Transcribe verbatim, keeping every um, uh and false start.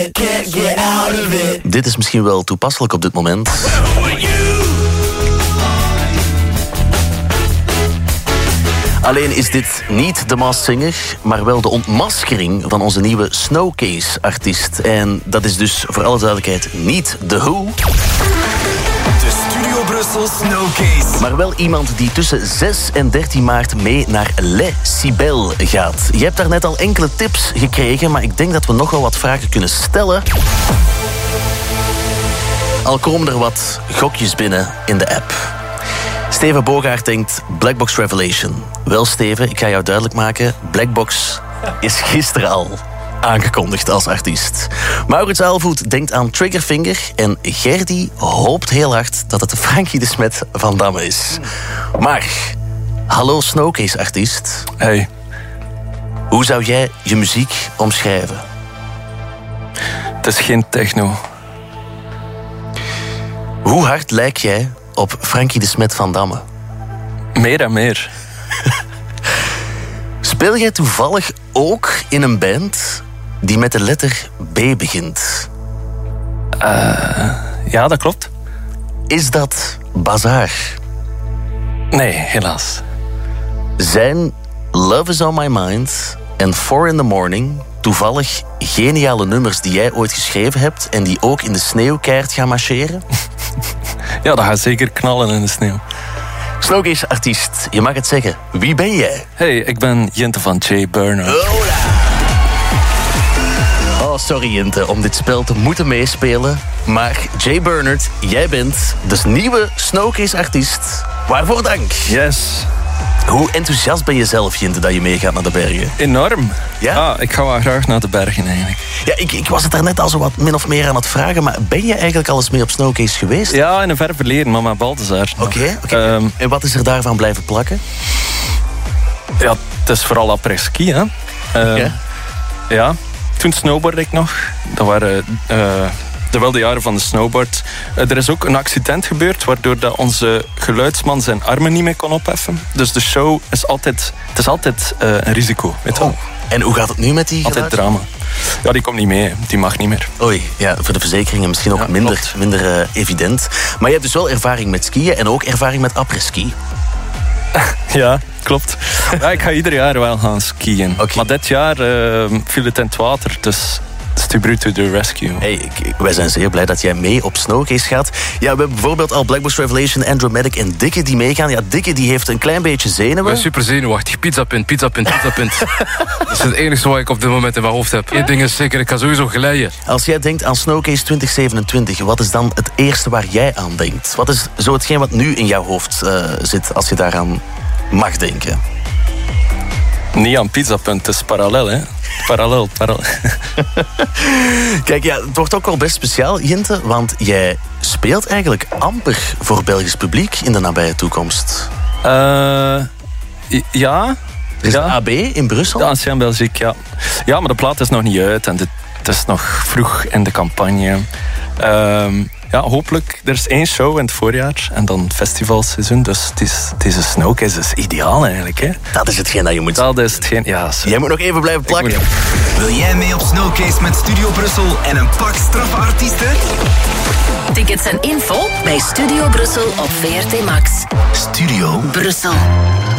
Can't get out of it. Dit is misschien wel toepasselijk op dit moment. Alleen is dit niet de Masked Singer, maar wel de ontmaskering van onze nieuwe Snowcase-artiest. En dat is dus voor alle duidelijkheid niet The Who. De Studio Brussel Snowcase. Maar wel iemand die tussen zes en dertien maart mee naar Les Cibelles gaat. Je hebt daar net al enkele tips gekregen, maar ik denk dat we nog wel wat vragen kunnen stellen. Al komen er wat gokjes binnen in de app. Steven Bogaert denkt Blackbox Revelation. Wel Steven, ik ga jou duidelijk maken, Blackbox is gisteren al aangekondigd als artiest. Maurits Aalvoet denkt aan Triggerfinger en Gerdy hoopt heel hard dat het de Frankie de Smet van Damme is. Maar, hallo Snowcase-artiest. Hey. Hoe zou jij je muziek omschrijven? Het is geen techno. Hoe hard lijk jij op Frankie de Smet van Damme? Meer en meer. Speel jij toevallig ook in een band die met de letter B begint? Uh, ja, dat klopt. Is dat Bazaar? Nee, helaas. Zijn Love is on My Mind en Four in the Morning toevallig geniale nummers die jij ooit geschreven hebt en die ook in de sneeuw keihard gaan marcheren? Ja, dat gaat zeker knallen in de sneeuw. Snowcase-artiest, je mag het zeggen. Wie ben jij? Hey, ik ben Jinte van Jay Bernard. Oh, sorry Jinte, om dit spel te moeten meespelen. Maar Jay Bernard, jij bent de nieuwe Snowcase-artiest. Waarvoor dank. Yes. Hoe enthousiast ben je zelf, Jinte, dat je meegaat naar de bergen? Enorm. Ja? Ah, ik ga wel graag naar de bergen eigenlijk. Ja, ik, ik was het daar net al zo wat min of meer aan het vragen, maar ben je eigenlijk al eens mee op Snowcase geweest? Ja, in een ver verleden, maar met Balthazar. Oké, okay, okay. um, En wat is er daarvan blijven plakken? Ja, het is vooral après-ski, hè. Uh, ja? Ja, toen snowboardde ik nog. Dat waren uh, de wilde jaren van de snowboard. Uh, er is ook een accident gebeurd, waardoor dat onze geluidsman zijn armen niet meer kon opheffen. Dus de show is altijd, het is altijd uh, een risico, weet je. Oh. En hoe gaat het nu met die Altijd geluid? drama. Ja, die komt niet mee, die mag niet meer. Oei, ja, voor de verzekeringen misschien ook ja, minder, minder uh, evident. Maar je hebt dus wel ervaring met skiën en ook ervaring met après-ski. Ja, klopt. Ja, ik ga ieder jaar wel gaan skiën. Okay. Maar dit jaar uh, viel het in het water, dus Stubru to the rescue. Hey, ik, wij zijn zeer blij dat jij mee op Snowcase gaat. Ja, we hebben bijvoorbeeld al Blackbox Revelation, Andromatic en Dikke die meegaan. Ja, Dikke die heeft een klein beetje zenuwen. Ik ben super zenuwachtig. Pizzapunt, pizzapunt, pizzapunt. Dat is het enige wat ik op dit moment in mijn hoofd heb. Eén ding is zeker, ik ga sowieso glijden. Als jij denkt aan Snowcase twintig zevenentwintig, wat is dan het eerste waar jij aan denkt? Wat is zo hetgeen wat nu in jouw hoofd uh, zit als je daaraan mag denken? Niet aan pizzapunt, het is parallel, hè. Parallel, parallel. Kijk, ja, het wordt ook wel best speciaal, Jinte, want jij speelt eigenlijk amper voor Belgisch publiek in de nabije toekomst. Uh, ja. Er is ja. een A B in Brussel. De Ancien Belgique, ja. Ja, maar de plaat is nog niet uit en het is nog vroeg in de campagne. Um, ja, hopelijk. Er is één show in het voorjaar en dan festivalseizoen. Dus het is, deze Snowcase is ideaal eigenlijk. Hè? Dat is hetgeen dat je moet... Dat is hetgeen, ja. Zo. Jij moet nog even blijven plakken. Moet... Wil jij mee op Snowcase met Studio Brussel en een pak straffe artiesten? Tickets en info bij Studio Brussel op V R T Max. Studio Brussel.